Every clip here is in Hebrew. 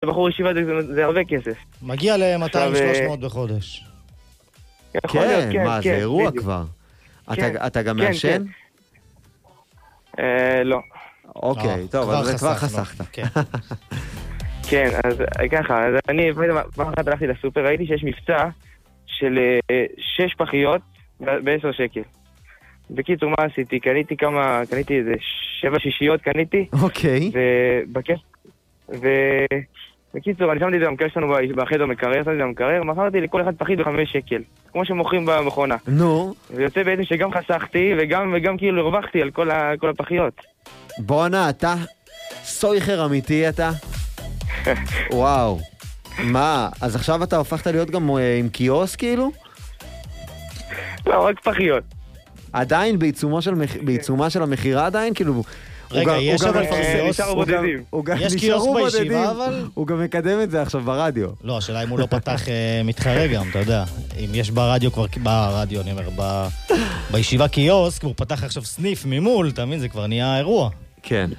בחור ישיבה זה הרבה כסף. מגיע ל-200-300 בחודש. כן, מה, זה אירוע כבר. אתה גם מעשן? לא. אוקיי, טוב, אז זה כבר חסכת. כן, אז ככה, אני פעם אחת הלכתי לסופר, ראיתי שיש מבצע של 6 פחיות ב10 שקל. בקיצור, מה עשיתי? קניתי איזה 7 שישיות, קניתי. אוקיי. בקיצור, אני שמתי את זה במקרר שלנו בחדר מקרר, שמתי את זה במקרר, מכרתי לכל אחד פחית ב5 שקל, כמו שמוכרים במכונה. נו. ויוצא בעצם שגם חסכתי, וגם כאילו הרווחתי על כל הפחיות. בונה, אתה סויחר אמיתי אתה? וואו. מה, אז עכשיו אתה הופכת להיות גם עם קיוס כאילו? לא, רק פחיות. עדיין בעיצומה של המחירה עדיין? כאילו... רגע, יש אבל נשארו בודדים. יש קיוס בישיבה, אבל... הוא גם מקדם את זה עכשיו ברדיו. לא, השאלה אם הוא לא פתח מתחרה גם, אתה יודע. אם יש ברדיו כבר... ברדיו, אני אומר, בישיבה קיוס, הוא פתח עכשיו סניף ממול, אתה מבין? זה כבר נהיה אירוע. כן.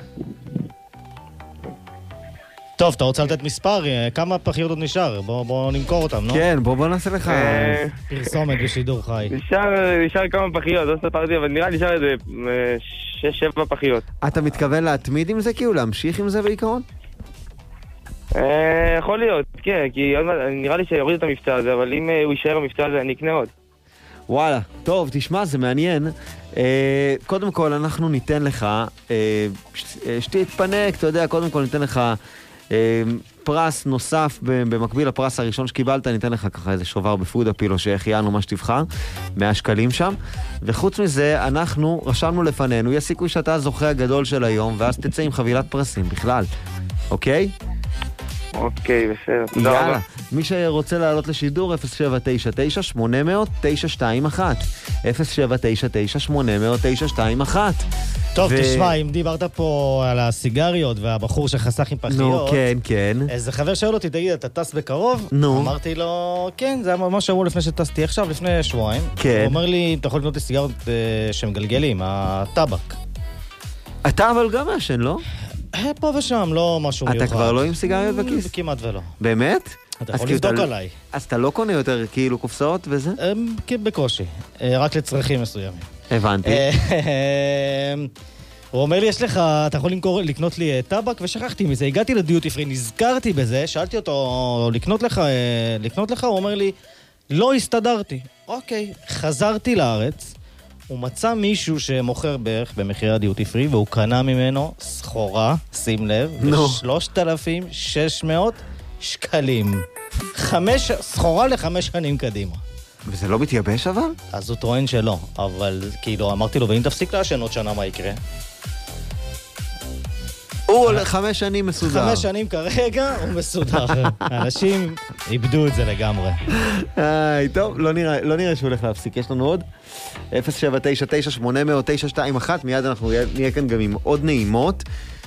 טוב, אתה רוצה לתת מספר? כמה פחיות עוד נשאר? בוא נמכור אותם, לא? כן, בוא נעשה לך... פרסומת בשידור חי. נשאר כמה פחיות, לא ספרתי, אבל נראה נשאר איזה 6-7 פחיות. אתה מתכוון להתמיד עם זה, כאילו? להמשיך עם זה בעיקרון? יכול להיות, כן, כי נראה לי שיוריד את המבצע הזה, אבל אם הוא יישאר במבצע הזה, אני אקנה עוד. וואלה, טוב, תשמע, זה מעניין. קודם כל, אנחנו ניתן לך, שתתפנק, אתה יודע, קודם כל ניתן לך פרס נוסף, במקביל לפרס הראשון שקיבלת, ניתן לך ככה איזה שובר בפוד אפילו, שהחיינו מה שתבחר, 100 שקלים שם. וחוץ מזה, אנחנו רשמנו לפנינו, יש סיכוי שאתה הזוכה הגדול של היום, ואז תצא עם חבילת פרסים בכלל. אוקיי? אוקיי, בסדר. תודה רבה. מי שרוצה לעלות לשידור, 0799-800-921. 0799-800-921. טוב, תשמע, אם דיברת פה על הסיגריות והבחור שחסך עם פחיות... נו, כן, כן. איזה חבר שואל אותי, תגיד, אתה טס בקרוב? נו. אמרתי לו, כן, זה מה שאמרו לפני שטסתי עכשיו, לפני שבועיים. כן. הוא אומר לי, אתה יכול לקנות לי סיגריות שמגלגלים, הטבק. אתה אבל גם מעשן, לא? פה ושם, לא משהו מיוחד. אתה כבר לא עם סיגריות בכיס? כמעט ולא. באמת? אתה יכול לבדוק עליי. אז אתה לא קונה יותר כאילו קופסאות וזה? בקושי, רק לצרכים מסוימים. הבנתי. הוא אומר לי, יש לך, אתה יכול לקנות לי טבק, ושכחתי מזה, הגעתי לדיוטי פרי, נזכרתי בזה, שאלתי אותו, לקנות לך, הוא אומר לי, לא הסתדרתי. אוקיי, חזרתי לארץ, הוא מצא מישהו שמוכר בערך במחיר הדיוטי פרי, והוא קנה ממנו סחורה, שים לב, ב$3,600 שקלים. סחורה ל5 שנים קדימה. וזה לא מתייבש אבל? אז הוא טוען שלא, אבל כאילו אמרתי לו, ואם תפסיק לעשן עוד שנה מה יקרה? הוא 5 שנים מסודר. 5 שנים כרגע הוא מסודר. האנשים איבדו את זה לגמרי. טוב, לא נראה שהוא הולך להפסיק. יש לנו עוד 0799-800-921. מיד אנחנו נהיה כאן גם עם עוד נעימות.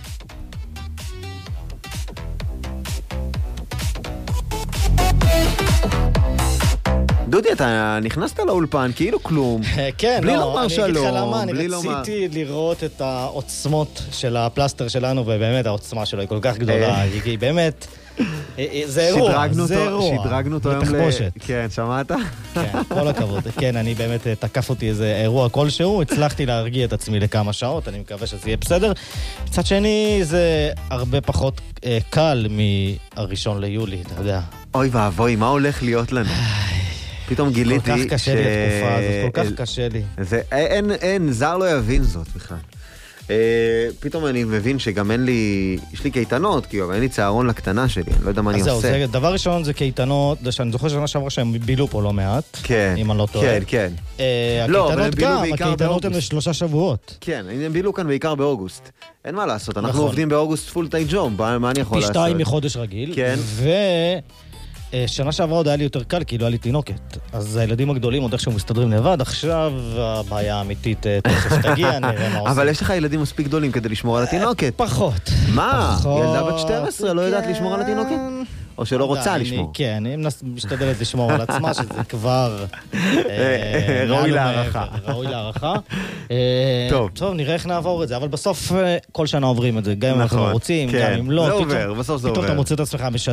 דודי, אתה נכנסת לאולפן כאילו כלום. כן, בלי לומר שלום. אני אגיד לך למה, אני רציתי לראות את העוצמות של הפלסטר שלנו, ובאמת העוצמה שלו היא כל כך גדולה, היא באמת, זה אירוע, שדרגנו אותו היום כן, שמעת? כן, כל הכבוד. כן, אני באמת תקף אותי איזה אירוע כלשהו, הצלחתי להרגיע את עצמי לכמה שעות, אני מקווה שזה יהיה בסדר. מצד שני, זה הרבה פחות קל מהראשון ליולי, אתה יודע. אוי ואבוי, מה הולך להיות לנו? פתאום גיליתי כל כך קשה לי התקופה הזאת, כל כך קשה לי. אין, זר לא יבין זאת בכלל. פתאום אני מבין שגם אין לי, יש לי קייטנות, כאילו, אין לי צהרון לקטנה שלי, אני לא יודע מה אני עושה. דבר ראשון זה קייטנות, שאני זוכר שנה שעברה שהם בילו פה לא מעט, אם אני לא טועה. כן. הקייטנות גם, הקייטנות הן ל3 שבועות. כן, הם בילו כאן בעיקר באוגוסט. אין מה לעשות, אנחנו עובדים באוגוסט פול טיים ג'וב, מה אני יכול לעשות? פי 2 מחודש רגיל, שנה שעברה עוד היה לי יותר קל, כי לא היה לי תינוקת. אז הילדים הגדולים עוד איכשהו מסתדרים לבד, עכשיו הבעיה האמיתית תכף תגיע, נראה מה עושים. אבל יש לך ילדים מספיק גדולים כדי לשמור על התינוקת. פחות. מה? ילדה בת 12 לא יודעת לשמור על התינוקת? או שלא רוצה לשמור? כן, היא משתדלת לשמור על עצמה, שזה כבר... ראוי להערכה. ראוי להערכה. טוב, נראה איך נעבור את זה, אבל בסוף כל שנה עוברים את זה, גם אם אנחנו רוצים, גם אם לא. זה עובר, בסוף זה עובר. פתאום אתה מוצא את עצמך